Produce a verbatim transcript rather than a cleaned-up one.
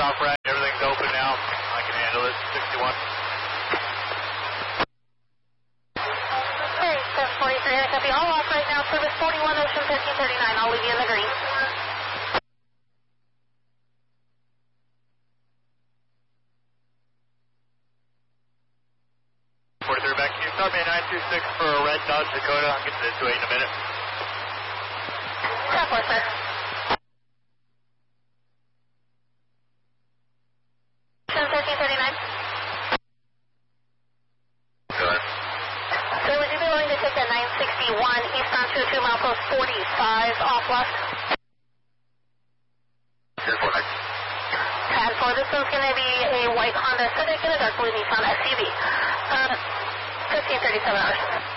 off right. Everything's open now. I can handle it. sixty-one. Okay, seven forty-three, I copy. All off right now. Service forty-one, Ocean thirteen thirty-nine. I'll leave you in the green. forty-three back. Can you start me at nine two six for a red Dodge Dakota? I'll get to the two eight in a minute. ten four, sir. Ocean thirteen thirty-nine. Go ahead. Sir, would you be willing to take that nine sixty-one eastbound two oh two milepost forty-five off left? ten four, next. ten four, this one's going to be a white Honda Civic and a dark blue Nissan S U V. Um, fifteen thirty-seven hours.